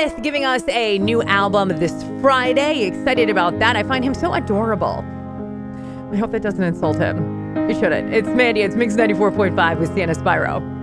Smith giving us a new album this Friday. Excited about that. I find him so adorable. I hope that doesn't insult him. It shouldn't. It's Mandy. It's Mix 94.5 with Sienna Spyro.